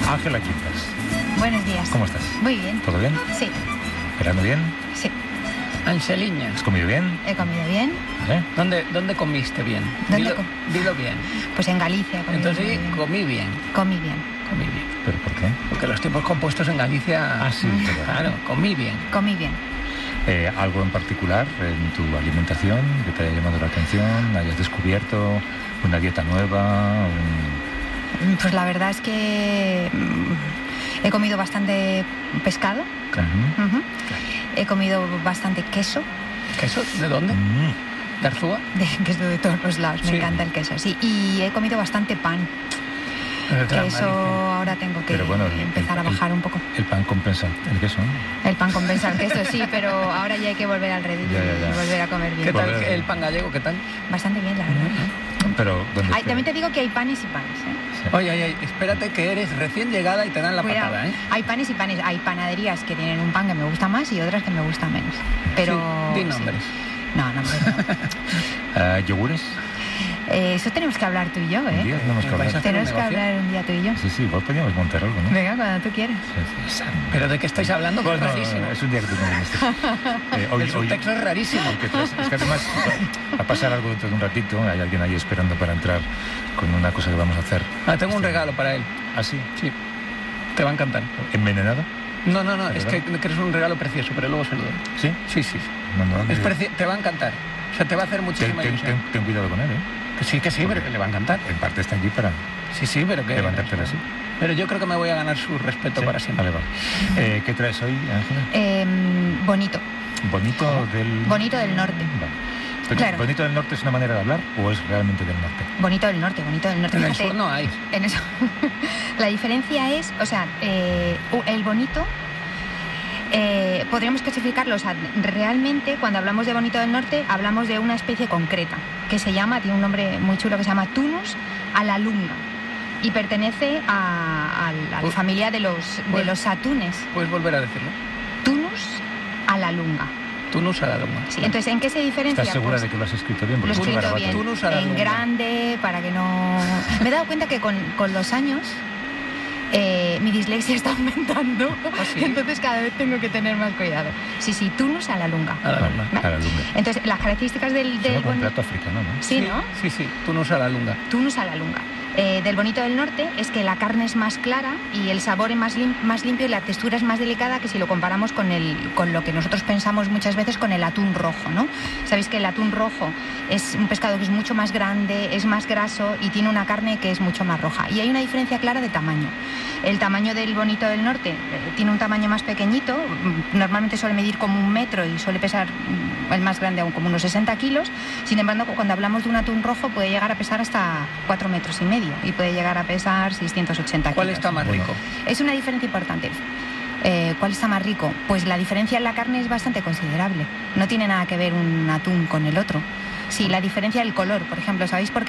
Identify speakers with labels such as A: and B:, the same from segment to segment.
A: Ángela Quintas.
B: Buenos días.
A: ¿Cómo estás?
B: Muy bien.
A: ¿Todo bien?
B: Sí.
A: ¿Esperando bien?
B: Sí.
C: Anseliña,
A: ¿Has comido bien?
B: He comido bien.
A: ¿Vale?
C: ¿dónde comiste bien? Dilo bien.
B: Pues en Galicia he comido
C: Entonces
B: muy bien.
C: comí bien.
B: Comí bien.
C: Comí bien.
A: ¿Pero por qué?
C: Porque los tiempos compuestos en Galicia...
A: Ah, sí,
C: Claro, comí bien.
B: Comí bien.
A: ¿Algo en particular en tu alimentación que te haya llamado la atención? ¿Hayas descubierto una dieta nueva?
B: Pues la verdad es que he comido bastante pescado.
A: Ujú.
B: He comido bastante queso.
C: ¿Queso? ¿De dónde? ¿De Arzúa?
B: Queso de todos los lados. Me
C: Sí.
B: encanta el queso, sí. Y he comido bastante pan. Que eso ahora tengo que
A: Pero bueno,
B: empezar a bajar un poco.
A: El pan compensa el queso, ¿no?
B: El pan compensa el queso, sí, pero ahora ya hay que volver al redil
A: Ya.
B: y volver a comer bien.
C: ¿Qué tal el pan gallego? ¿Qué tal?
B: Bastante bien, la verdad.
A: Pero, ¿dónde
B: También te digo que hay panes y panes, ¿eh?
A: Sí.
C: Oye, espérate que eres recién llegada y te dan la
B: Cuidado.
C: patada, ¿eh?
B: Hay panes y panes. Hay panaderías que tienen un pan que me gusta más y otras que me gustan menos. Pero...
C: Sí, di nombres.
B: No, nombres no.
A: ¿Yogures?
B: Eso tenemos que hablar tú y yo,
A: Un
B: ¿eh?
A: día tenemos que
C: ¿Vais a
A: hablar.
C: hacer
B: Tenemos
C: un
B: que
C: negocio?
B: hablar un día tú y yo.
A: Sí, igual podríamos montar algo, ¿no?
B: Venga, cuando tú quieras.
A: Sí.
C: ¿Pero de qué estáis hablando? Que es
A: Bueno,
C: rarísimo.
A: es un día que tú no viniste.
C: El subtexto es rarísimo.
A: Es que además va a pasar algo dentro de un ratito. Hay alguien ahí esperando para entrar con una cosa que vamos a hacer.
C: Tengo un regalo para él.
A: ¿Ah, sí?
C: Sí. Te va a encantar.
A: ¿Envenenado?
C: No,
A: ¿De
C: es
A: verdad?
C: que es un regalo precioso, pero luego se lo doy.
A: ¿Sí?
C: Sí.
A: No,
C: Te va a encantar. O sea, te va a hacer muchísima ilusión.
A: ten cuidado con él, ¿eh?
C: Que sí, pero que le va a encantar.
A: En parte está allí para
C: Sí, pero que...
A: levantarte así.
C: Pero yo creo que me voy a ganar su respeto
A: Sí,
C: para siempre.
A: Vale, va. ¿Qué traes hoy, Ángela?
B: Bonito.
A: Bonito del...
B: Bonito del norte.
A: Vale. Pero,
B: Claro.
A: ¿Bonito del norte es una manera de hablar o es realmente del norte?
B: Bonito del norte, bonito del norte.
C: En el
B: Fíjate,
C: sur no hay.
B: en eso. La diferencia es, o sea, el bonito... podríamos clasificarlo, o sea, realmente cuando hablamos de bonito del norte hablamos de una especie concreta que se llama, tiene un nombre muy chulo que se llama Tunus a la lunga y pertenece a la familia de los atunes.
C: ¿Puedes volver a decirlo?
B: Tunus a la lunga.
C: Tunus a la loma.
B: Sí, entonces, ¿en qué se diferencia?
A: ¿Estás segura
B: Pues,
A: de que lo has escrito bien?
B: lo he
A: Porque es un
B: escrito
A: garabato.
B: bien,
C: Tunus a la
B: en
C: lunga.
B: grande, para que no... Me he dado cuenta que con los años mi dislexia está aumentando,
C: sí?
B: entonces cada vez tengo que tener más cuidado. Sí, Tunus a la lunga.
C: A la
A: Vale,
C: loma.
A: a la lumbre.
B: Entonces, las características del
A: Suena como un
B: bonito...
A: plato africano, ¿no?
B: Sí, ¿no?
C: Sí, Tunus a la lunga.
B: Tunus a la lunga. Del bonito del norte es que la carne es más clara y el sabor es más limpio y la textura es más delicada que si lo comparamos con lo que nosotros pensamos muchas veces con el atún rojo, ¿no? Sabéis que el atún rojo es un pescado que es mucho más grande, es más graso y tiene una carne que es mucho más roja. Y hay una diferencia clara de tamaño. El tamaño del bonito del norte tiene un tamaño más pequeñito, normalmente suele medir como 1 metro y suele pesar el más grande aún como unos 60 kilos. Sin embargo, cuando hablamos de un atún rojo puede llegar a pesar hasta 4,5 metros y puede llegar a pesar 680 kilos.
C: ¿Cuál está más rico?
B: Es una diferencia importante. ¿Cuál está más rico? Pues la diferencia en la carne es bastante considerable. No tiene nada que ver un atún con el otro. Sí, la diferencia del color, por ejemplo, ¿sabéis por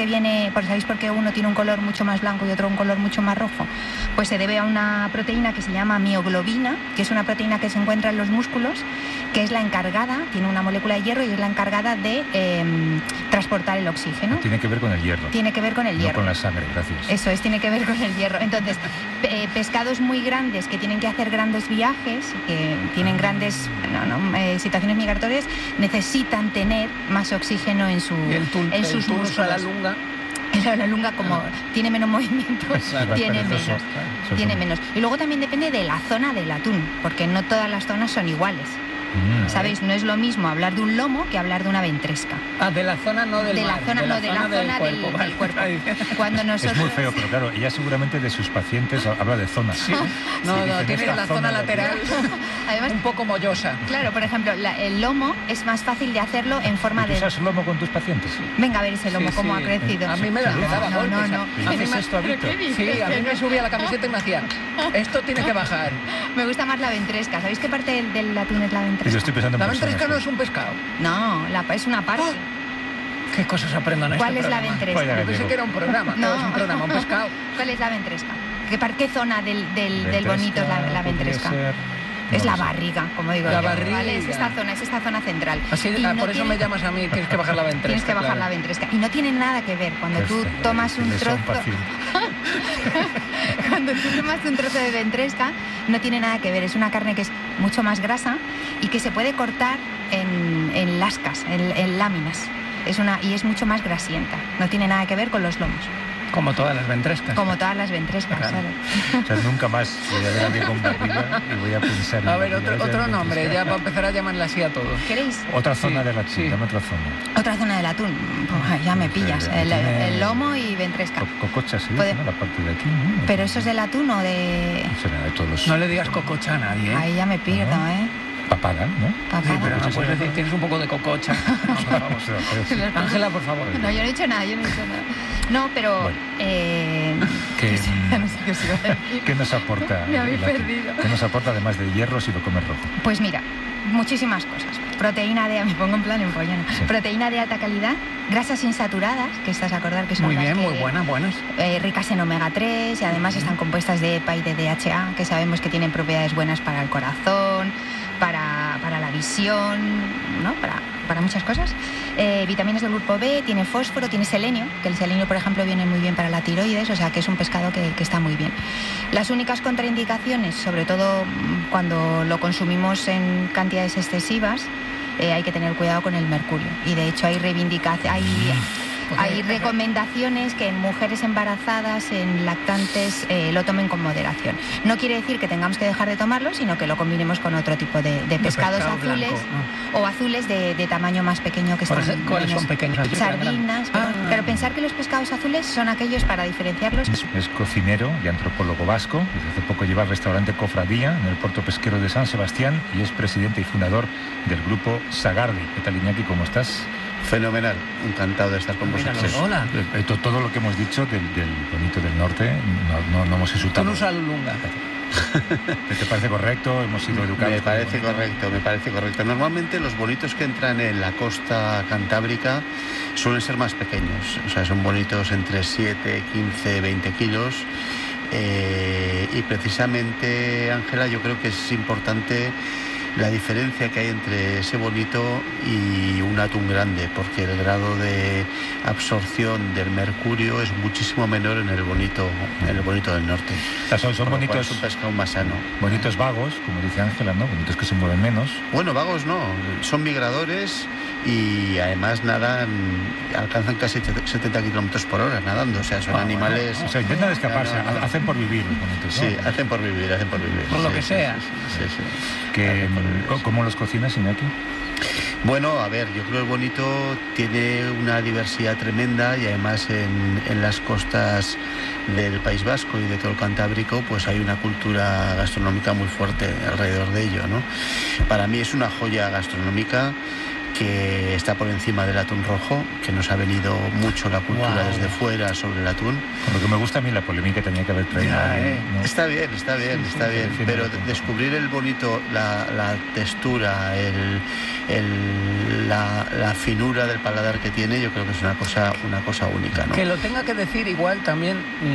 B: qué uno tiene un color mucho más blanco y otro un color mucho más rojo? Pues se debe a una proteína que se llama mioglobina, que es una proteína que se encuentra en los músculos, que es la encargada, tiene una molécula de hierro y es la encargada de transportar el oxígeno.
A: Tiene que ver con el hierro.
B: Tiene que ver con el hierro.
A: No con la sangre, gracias.
B: Eso es, tiene que ver con el hierro. Entonces, pescados muy grandes que tienen que hacer grandes viajes, que tienen grandes situaciones migratorias, necesitan tener más oxígeno en sus
C: Tunus
B: músculos.
C: a la lunga.
B: La lunga, como tiene menos movimiento,
A: Claro,
B: tiene
A: perezoso,
B: menos.
A: claro.
B: Tiene menos. Y luego también depende de la zona del atún, porque no todas las zonas son iguales. ¿Sabéis? No es lo mismo hablar de un lomo que hablar de una ventresca.
C: De la zona, no del mar.
B: De la zona del cuerpo. Cuando nosotros...
A: Es muy feo, pero claro, ella seguramente de sus pacientes habla de zonas.
C: Sí. No,
A: dicen
C: tiene
A: esta
C: la zona lateral
B: Además,
C: un poco mollosa.
B: Claro, por ejemplo, el lomo es más fácil de hacerlo en forma
A: ¿Tú
B: de...
A: usas lomo con tus pacientes?
B: Venga a ver ese lomo, cómo ha crecido.
C: A mí me daba golpes.
B: No.
A: ¿Qué dices esto,
B: ¿Pero
A: Víctor?
B: qué dices?
C: Sí, a mí me subía la camiseta y me hacía, esto tiene que bajar.
B: Me gusta más la ventresca. ¿Sabéis qué parte del atún es la
A: Yo
B: ventresca?
A: estoy pensando en
C: La
A: personas.
C: ventresca no es un pescado.
B: No, es una parte.
C: ¿Qué cosas aprendo en este
B: ¿Cuál es la
C: programa?
B: ventresca?
A: Vaya,
C: Yo pensé que era un programa.
B: No.
C: Es un programa, un pescado.
B: ¿Cuál es la ventresca? ¿Qué zona del bonito es la ventresca?
A: podría ser-
B: Es
A: no
B: la
A: lo sé.
B: barriga, como digo
C: La
B: yo,
C: barriga.
B: ¿vale? Es esta zona central.
C: Así,
B: Y no
C: por eso
B: tiene-
C: me llamas a mí, tienes que bajar la ventresca.
B: Tienes que bajar la ventresca. Y no tiene nada que ver cuando tú
A: Perfecto,
B: tomas un
A: tienes
B: trozo...
A: un paciente.
B: cuando tú tomas un trozo de ventresca, no tiene nada que ver. Es una carne que es mucho más grasa y que se puede cortar en lascas, en láminas. Y es mucho más grasienta. No tiene nada que ver con los lomos.
C: Como todas las ventrescas.
B: Como todas las ventrescas,
C: Claro.
B: claro.
A: O sea, nunca más voy a ver a alguien con barriga y voy a pensar en
C: A ver,
A: barriga,
C: otro
A: ya
C: nombre,
A: ventresca.
C: ya para empezar a llamarle así a todos.
B: ¿Queréis?
A: Otra zona
C: Sí,
A: del atún,
C: sí.
A: dame otra zona.
B: Otra zona del atún. Pues, ya me pillas. El lomo y ventresca.
A: Cococha se
B: Puede-
A: dice, ¿no? La parte de aquí, ¿no?
B: ¿Pero eso es del atún o de...?
A: Será de todos los...
C: No le digas cococha a nadie, ¿eh?
B: Ahí ya me pierdo,
A: Ajá.
B: ¿eh?
A: Papada, ¿no?
C: Sí,
B: Papada.
C: pero no puedes decir, tienes un poco de cococha. No, por favor. Ángela, por favor.
B: No, yo no he dicho nada, No, pero...
A: Bueno.
B: no sé qué os iba a decir.
A: ¿Qué nos aporta?
B: Me habéis
A: el atún?
B: perdido.
A: ¿Qué nos aporta además de hierro si lo comes rojo?
B: Pues mira, muchísimas cosas. Proteína de... Me pongo en plan empollona.
A: Sí.
B: Proteína de alta calidad, grasas insaturadas, que estás a acordar que son
C: Muy
B: las
C: bien,
B: que,
C: muy buenas.
B: ricas en omega 3 y además están compuestas de EPA y de DHA, que sabemos que tienen propiedades buenas para el corazón, para la visión, ¿no? Para muchas cosas. Vitaminas del grupo B, tiene fósforo, tiene selenio, que el selenio, por ejemplo, viene muy bien para la tiroides, o sea que es un pescado que está muy bien. Las únicas contraindicaciones, sobre todo cuando lo consumimos en cantidades excesivas, hay que tener cuidado con el mercurio. Y de hecho hay recomendaciones que en mujeres embarazadas, en lactantes, lo tomen con moderación. No quiere decir que tengamos que dejar de tomarlo, sino que lo combinemos con otro tipo de pescados
C: pescado
B: azules
C: blanco,
B: o azules de tamaño más pequeño que
C: Por
B: están
C: ejemplo, ¿cuáles son pequeños?
B: sardinas, pero pensar que los pescados azules son aquellos, para diferenciarlos,
A: Es cocinero y antropólogo vasco. Desde hace poco lleva el restaurante Cofradía en el puerto pesquero de San Sebastián y es presidente y fundador del grupo Sagardi. ¿Qué tal, Iñaki? ¿Cómo estás?
D: Fenomenal, encantado de estar con
C: Míralo,
D: vosotros.
C: hola.
A: Todo lo que hemos dicho del bonito del norte no hemos
C: Tú
A: insultado.
C: no usas lunga.
A: ¿Te parece correcto? Hemos sido educados.
D: Me parece
A: con el bonito.
D: correcto, me parece correcto. Normalmente los bonitos que entran en la costa cantábrica suelen ser más pequeños, o sea, son bonitos entre 7, 15, 20 kilos. Y precisamente, Ángela, yo creo que es importante la diferencia que hay entre ese bonito y un atún grande, porque el grado de absorción del mercurio es muchísimo menor en el bonito del norte.
A: O sea, son
D: Por lo cual
A: bonitos,
D: es un pescado más sano.
A: bonitos vagos, como dice Ángela, ¿no? Bonitos que se mueven menos.
D: Bueno, vagos no, son migradores y además alcanzan casi 70 kilómetros por hora nadando, o sea, son animales...
A: O sea, intentan escaparse,
D: No.
A: hacen por vivir los bonitos, ¿no?
D: Sí, hacen por vivir.
C: Por lo
D: Sí,
C: que
D: sí,
C: sea.
D: sí.
A: Que, ¿Cómo los cocinas, Iñaki?
D: Bueno, a ver, yo creo que el bonito tiene una diversidad tremenda y además en las costas del País Vasco y de todo el Cantábrico pues hay una cultura gastronómica muy fuerte alrededor de ello, ¿no? Para mí es una joya gastronómica que está por encima del atún rojo, que nos ha venido mucho la cultura
C: Wow.
D: desde fuera sobre el atún.
A: Con lo que me gusta a mí la polémica tenía que haber traído
C: Ya,
A: a alguien, ¿no?
D: Está bien,
A: sí,
D: pero
A: sí.
D: descubrir el bonito, la textura, la finura del paladar que tiene, yo creo que es una cosa única, ¿no?
C: Que lo tenga que decir igual también